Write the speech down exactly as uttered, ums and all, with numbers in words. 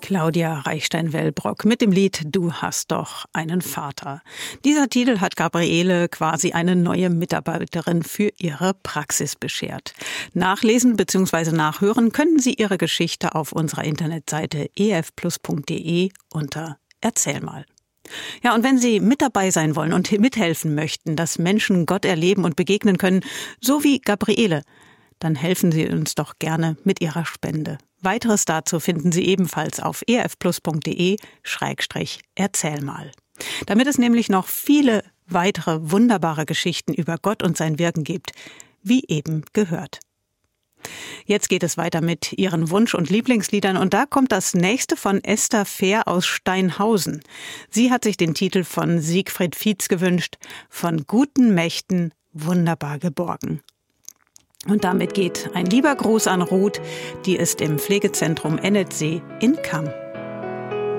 Claudia Reichstein-Wellbrock mit dem Lied »Du hast doch einen Vater«. Dieser Titel hat Gabriele quasi eine neue Mitarbeiterin für ihre Praxis beschert. Nachlesen bzw. nachhören können Sie ihre Geschichte auf unserer Internetseite e f plus punkt d e unter Erzähl mal. Ja, und wenn Sie mit dabei sein wollen und mithelfen möchten, dass Menschen Gott erleben und begegnen können, so wie Gabriele, dann helfen Sie uns doch gerne mit Ihrer Spende. Weiteres dazu finden Sie ebenfalls auf e f plus punkt d e Schrägstrich erzähl mal. Damit es nämlich noch viele weitere wunderbare Geschichten über Gott und sein Wirken gibt, wie eben gehört. Jetzt geht es weiter mit Ihren Wunsch- und Lieblingsliedern und da kommt das nächste von Esther Fehr aus Steinhausen. Sie hat sich den Titel von Siegfried Fietz gewünscht, von guten Mächten wunderbar geborgen. Und damit geht ein lieber Gruß an Ruth, die ist im Pflegezentrum Ennetsee in Cham.